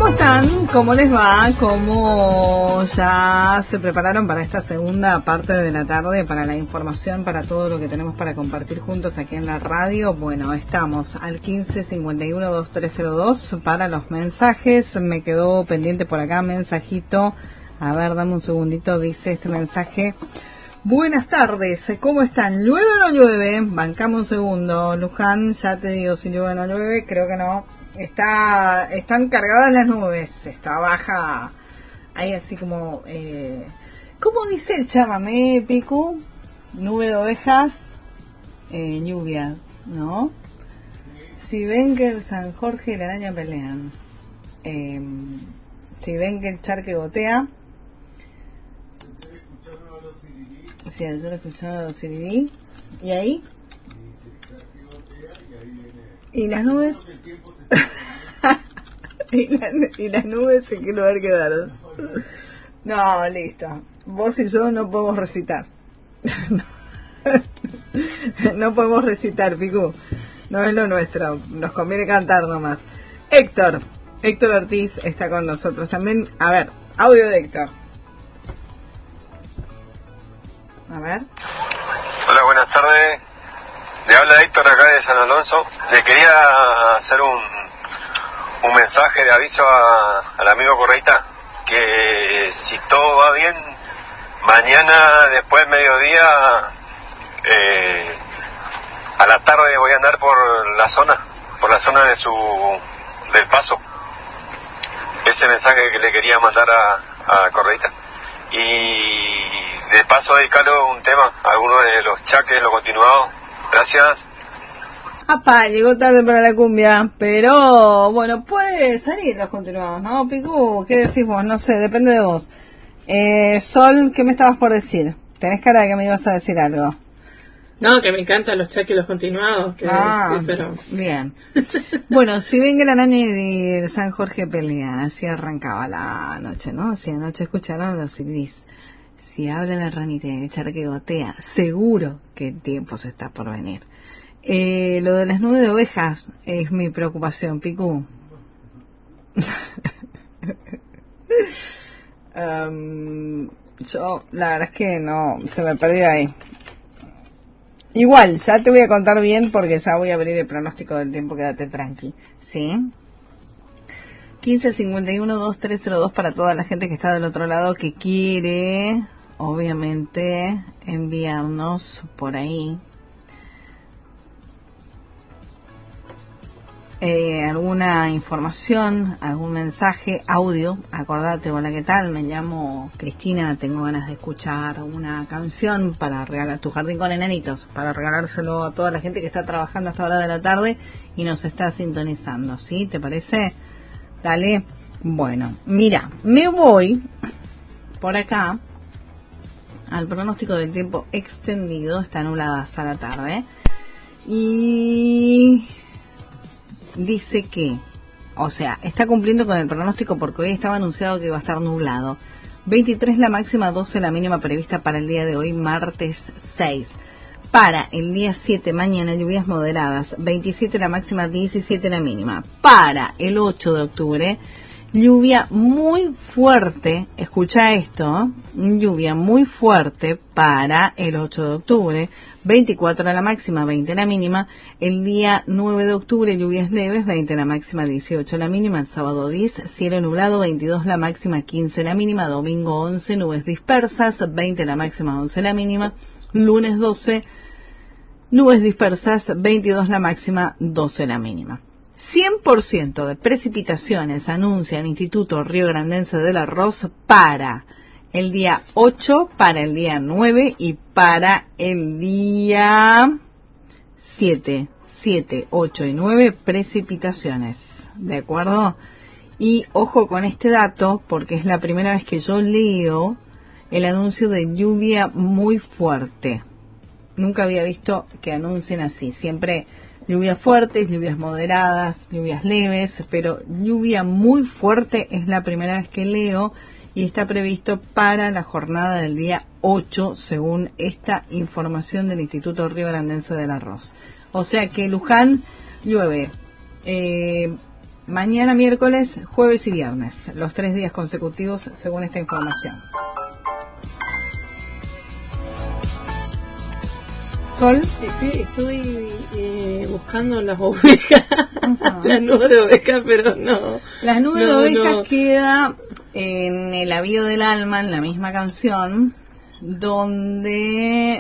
están? ¿Cómo les va? ¿Cómo ya se prepararon para esta segunda parte de la tarde, para la información, para todo lo que tenemos para compartir juntos aquí en la radio? Bueno, estamos al 1551-2302 para los mensajes. Me quedó pendiente por acá mensajito. A ver, dame un segundito, dice este mensaje. Buenas tardes, ¿cómo están? ¿Llueve o no llueve? Bancame un segundo, Luján, ya te digo si llueve o no llueve, creo que no. Están cargadas las nubes, está baja, hay así como, ¿cómo dice el chamamé, Picu? Nube de ovejas, lluvia, ¿no? Si ven que el San Jorge y la araña pelean, si ven que el charque gotea, sí, yo lo escuchaba a los Sirirí, ¿y ahí? ¿Y las nubes? ¿Y las nubes en qué lugar quedaron? No, listo. Vos y yo no podemos recitar. No podemos recitar, Picu. No es lo nuestro. Nos conviene cantar nomás. Héctor Ortiz está con nosotros también. A ver, audio de Héctor. A ver. Hola, buenas tardes. Le habla Héctor acá de San Alonso. Le quería hacer un mensaje de aviso al amigo Correita, que si todo va bien, mañana después del mediodía, a la tarde voy a andar por la zona del paso. Ese mensaje que le quería mandar a Correita. Y de paso dedicarle un tema a alguno de los chaques, lo continuado. Gracias. Apá, llegó tarde para la cumbia, pero bueno, puede salir los continuados, ¿no, Picu? ¿Qué decís vos? No sé, depende de vos. Sol, ¿qué me estabas por decir? Tenés cara de que me ibas a decir algo. No, que me encantan los chaques los continuados. Sí, pero... Bien. Bueno, si ven que la araña de San Jorge pelea, así arrancaba la noche, ¿no? Si anoche escucharon los CDs. Si habla la ranita y el charque gotea, seguro que el tiempo se está por venir. Lo de las nubes de ovejas es mi preocupación, Picu. Yo, la verdad es que no, se me perdió ahí. Igual, ya te voy a contar bien porque ya voy a abrir el pronóstico del tiempo, quédate tranqui, ¿sí? 1551-2302 para toda la gente que está del otro lado que quiere, obviamente, enviarnos por ahí alguna información, algún mensaje, audio. Acordate, hola, ¿qué tal? Me llamo Cristina, tengo ganas de escuchar una canción para regalar Tu Jardín con Enanitos, para regalárselo a toda la gente que está trabajando a esta hora de la tarde y nos está sintonizando, ¿sí? ¿Te parece? Dale. Bueno, mira, me voy por acá al pronóstico del tiempo extendido. Está nublada hasta la tarde y dice que, o sea, está cumpliendo con el pronóstico porque hoy estaba anunciado que iba a estar nublado. 23 la máxima, 12 la mínima prevista para el día de hoy, martes 6. Para el día 7, mañana, lluvias moderadas, 27 la máxima, 17 la mínima. Para el 8 de octubre, lluvia muy fuerte, escucha esto, lluvia muy fuerte para el 8 de octubre, 24 la máxima, 20 la mínima. El día 9 de octubre, lluvias leves, 20 la máxima, 18 la mínima. El sábado 10, cielo nublado, 22 la máxima, 15 la mínima. Domingo 11, nubes dispersas, 20 la máxima, 11 la mínima. Lunes 12, nubes dispersas, 22 la máxima, 12 la mínima. 100% de precipitaciones anuncia el Instituto Río Grandense del Arroz para el día 8, para el día 9 y para el día 7, 8 y 9 precipitaciones, ¿de acuerdo? Y ojo con este dato porque es la primera vez que yo leo el anuncio de lluvia muy fuerte. Nunca había visto que anuncien así, siempre lluvias fuertes, lluvias moderadas, lluvias leves, pero lluvia muy fuerte es la primera vez que leo y está previsto para la jornada del día 8, según esta información del Instituto Río Grandense del Arroz. O sea que Luján llueve mañana miércoles, jueves y viernes, los 3 días consecutivos según esta información. Sol. Estoy buscando las ovejas, las nubes de ovejas, pero no. Las nubes de ovejas queda en El Avío del Alma, en la misma canción, donde...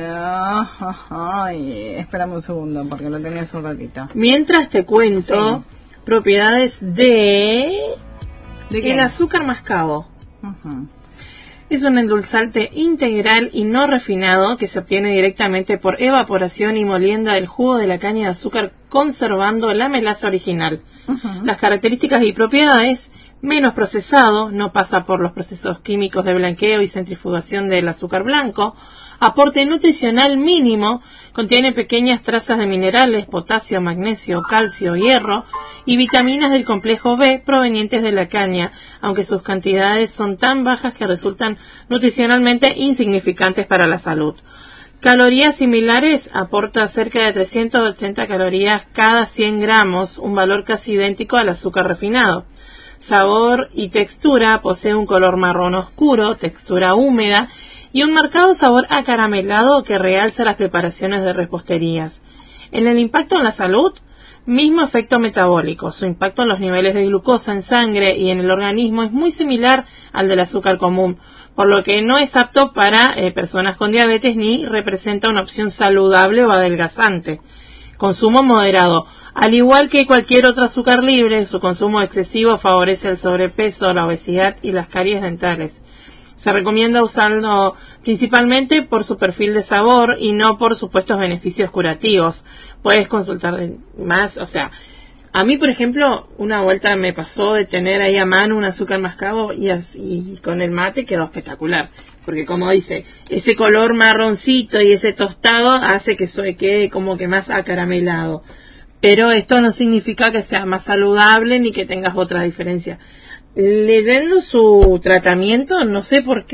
espérame un segundo, porque lo tenía hace un ratito. Mientras te cuento propiedades de el azúcar mascabo. Es un endulzante integral y no refinado que se obtiene directamente por evaporación y molienda del jugo de la caña de azúcar, conservando la melaza original. Las características y propiedades: menos procesado, no pasa por los procesos químicos de blanqueo y centrifugación del azúcar blanco. Aporte nutricional mínimo, contiene pequeñas trazas de minerales, potasio, magnesio, calcio, hierro y vitaminas del complejo B provenientes de la caña, aunque sus cantidades son tan bajas que resultan nutricionalmente insignificantes para la salud. Calorías similares: aporta cerca de 380 calorías cada 100 gramos, un valor casi idéntico al azúcar refinado. Sabor y textura: posee un color marrón oscuro, textura húmeda y un marcado sabor acaramelado que realza las preparaciones de reposterías. En el impacto en la salud: mismo efecto metabólico. Su impacto en los niveles de glucosa en sangre y en el organismo es muy similar al del azúcar común, por lo que no es apto para personas con diabetes ni representa una opción saludable o adelgazante. Consumo moderado. Al igual que cualquier otro azúcar libre, su consumo excesivo favorece el sobrepeso, la obesidad y las caries dentales. Se recomienda usarlo principalmente por su perfil de sabor y no por supuestos beneficios curativos. Puedes consultar más, a mí, por ejemplo, una vuelta me pasó de tener ahí a mano un azúcar mascabo y con el mate quedó espectacular. Porque como dice, ese color marroncito y ese tostado hace que quede como que más acaramelado. Pero esto no significa que sea más saludable ni que tengas otra diferencia. Leyendo su tratamiento, no sé por qué